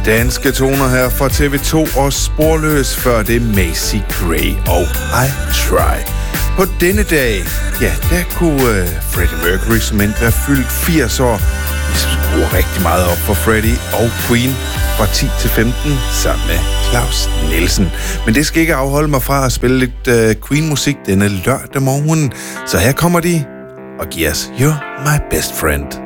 Danske toner her fra TV2 og Sporløs, før det Macy Gray og I Try. På denne dag, ja, der kunne Freddie Mercury som end være fyldt 80 år. Vi skruer rigtig meget op for Freddie og Queen fra 10 til 15 sammen med Claus Nielsen. Men det skal ikke afholde mig fra at spille lidt Queen-musik denne lørdag morgen. Så her kommer de og giver os You're My Best Friend.